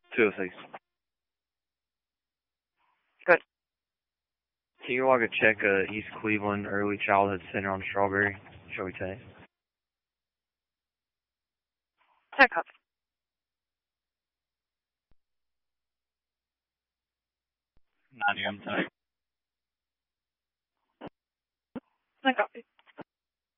206. Good. Can you log a check East Cleveland Early Childhood Center on Strawberry? Shall we take? Check up. Not even tonight. I copy.